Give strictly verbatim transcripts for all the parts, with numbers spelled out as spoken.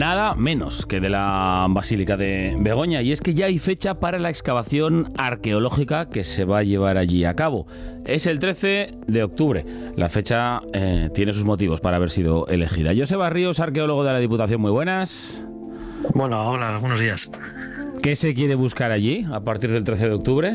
nada menos que de la Basílica de Begoña. Y es que ya hay fecha para la excavación arqueológica que se va a llevar allí a cabo. Es el trece de octubre. La fecha eh, tiene sus motivos para haber sido elegida. Joseba Ríos, arqueólogo de la Diputación, muy buenas. Bueno, hola, buenos días. ¿Qué se quiere buscar allí a partir del trece de octubre?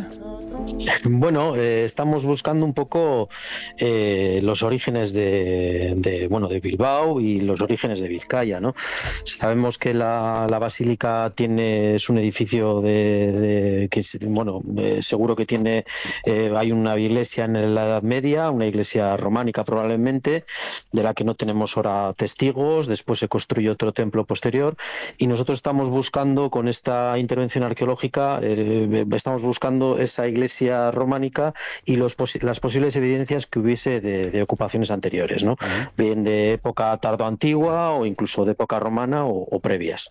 Bueno, eh, estamos buscando un poco eh, los orígenes de, de, bueno, de Bilbao y los orígenes de Vizcaya, ¿no? Sabemos que la, la basílica tiene, es un edificio de, de que bueno, eh, seguro que tiene, eh, hay una iglesia en la Edad Media, una iglesia románica probablemente, de la que no tenemos ahora testigos. Después se construyó otro templo posterior y nosotros estamos buscando con esta intervención arqueológica, eh, estamos buscando esa iglesia románica y los posi- las posibles evidencias que hubiese de, de ocupaciones anteriores, ¿no? Uh-huh. Bien de época tardoantigua o incluso de época romana o, o previas.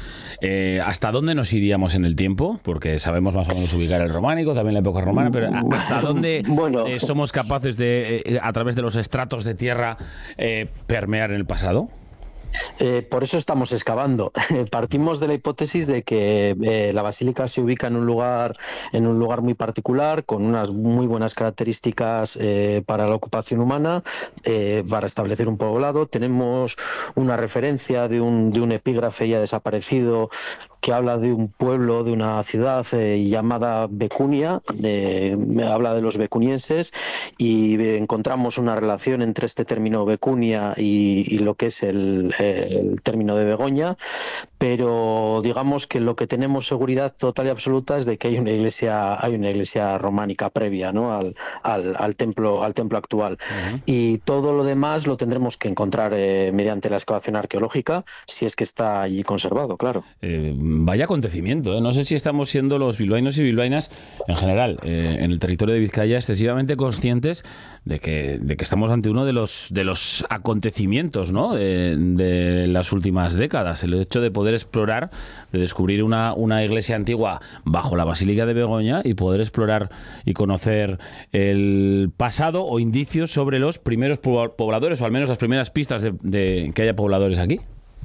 Eh, ¿Hasta dónde nos iríamos en el tiempo? Porque sabemos más o menos ubicar el románico, también la época romana, pero ¿hasta dónde bueno, eh, somos capaces de, eh, a través de los estratos de tierra, eh, permear en el pasado? Eh, por eso estamos excavando. Partimos de la hipótesis de que eh, la basílica se ubica en un lugar en un lugar muy particular, con unas muy buenas características eh, para la ocupación humana, eh, para establecer un poblado. Tenemos una referencia de un, de un epígrafe ya desaparecido que habla de un pueblo, de una ciudad eh, llamada Becunia, eh, habla de los becunienses, y encontramos una relación entre este término Becunia y, y lo que es el, el término de Begoña, pero digamos que lo que tenemos seguridad total y absoluta es de que hay una iglesia, hay una iglesia románica previa, ¿no? al, al, al templo, al templo actual. Uh-huh. Y todo lo demás lo tendremos que encontrar eh, mediante la excavación arqueológica, si es que está allí conservado, claro. Eh, vaya acontecimiento, ¿eh? No sé si estamos siendo los bilbaínos y bilbaínas en general, eh, en el territorio de Vizcaya, excesivamente conscientes de que, de que estamos ante uno de los, de los acontecimientos, ¿no? de, de las últimas décadas. El hecho de poder explorar, de descubrir una, una iglesia antigua bajo la Basílica de Begoña y poder explorar y conocer el pasado o indicios sobre los primeros pobladores, o al menos las primeras pistas de, de que haya pobladores aquí.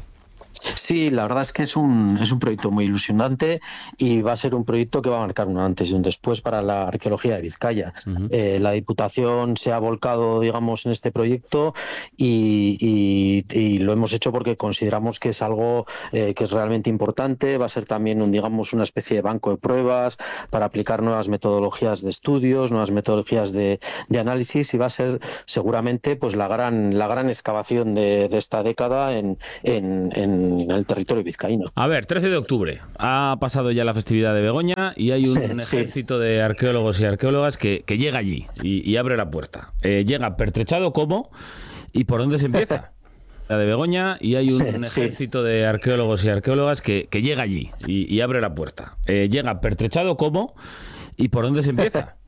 Sí, la verdad es que es un, es un proyecto muy ilusionante y va a ser un proyecto que va a marcar un antes y un después para la arqueología de Vizcaya. Uh-huh. Eh, la Diputación se ha volcado, digamos, en este proyecto y, y, y lo hemos hecho porque consideramos que es algo eh, que es realmente importante. Va a ser también, un, digamos, una especie de banco de pruebas para aplicar nuevas metodologías de estudios, nuevas metodologías de, de análisis, y va a ser seguramente pues la gran, la gran excavación de, de esta década en, en, en en el territorio vizcaíno. A ver, trece de octubre, ha pasado ya la festividad de Begoña y hay un sí. ejército de arqueólogos y arqueólogas que, que llega allí y, y abre la puerta. Eh, llega pertrechado ¿cómo? ¿Y por dónde se empieza? La de Begoña, y hay un sí. ejército de arqueólogos y arqueólogas que, que llega allí y, y abre la puerta. Eh, llega pertrechado ¿cómo? ¿Y por dónde se empieza?